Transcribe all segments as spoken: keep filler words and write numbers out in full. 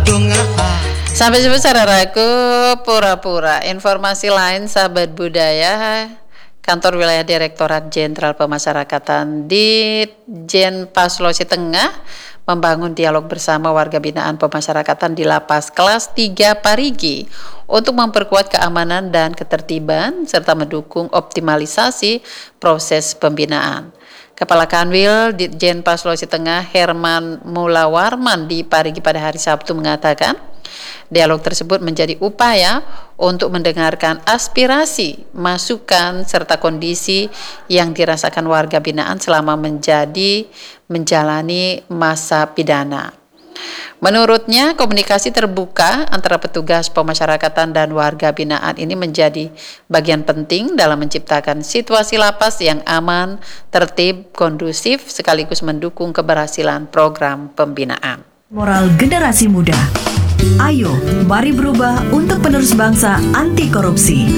Sampai jumpa saudaraku, pura-pura. Informasi lain sahabat budaya, Kantor Wilayah Direktorat Jenderal Pemasyarakatan di Jenpas Sulawesi Tengah membangun dialog bersama warga binaan pemasyarakatan di Lapas Kelas tiga Parigi untuk memperkuat keamanan dan ketertiban serta mendukung optimalisasi proses pembinaan. Kepala Kanwil di Jenpas Sulawesi Tengah Herman Mulawarman di Parigi pada hari Sabtu mengatakan, dialog tersebut menjadi upaya untuk mendengarkan aspirasi, masukan, serta kondisi yang dirasakan warga binaan selama menjadi menjalani masa pidana. Menurutnya, komunikasi terbuka antara petugas pemasyarakatan dan warga binaan ini menjadi bagian penting dalam menciptakan situasi lapas yang aman, tertib, kondusif, sekaligus mendukung keberhasilan program pembinaan. Moral generasi muda. Ayo, mari berubah untuk penerus bangsa anti korupsi.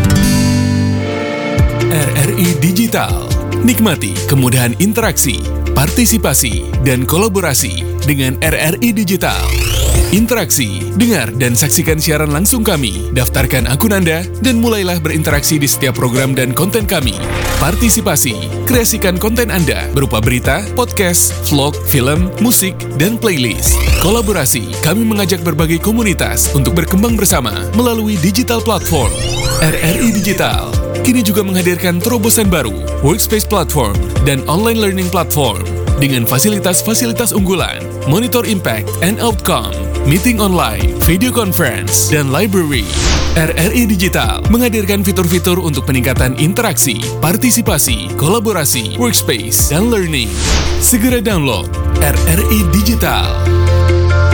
R R I Digital. Nikmati kemudahan interaksi, partisipasi, dan kolaborasi dengan R R I Digital. Interaksi, dengar dan saksikan siaran langsung kami, daftarkan akun Anda, dan mulailah berinteraksi di setiap program dan konten kami. Partisipasi, kreasikan konten Anda berupa berita, podcast, vlog, film, musik, dan playlist. Kolaborasi, kami mengajak berbagai komunitas untuk berkembang bersama melalui digital platform. R R I Digital kini juga menghadirkan terobosan baru, workspace platform, dan online learning platform dengan fasilitas-fasilitas unggulan, monitor impact and outcome, meeting online, video conference, dan library. R R I Digital menghadirkan fitur-fitur untuk peningkatan interaksi, partisipasi, kolaborasi, workspace, dan learning. Segera download R R I Digital.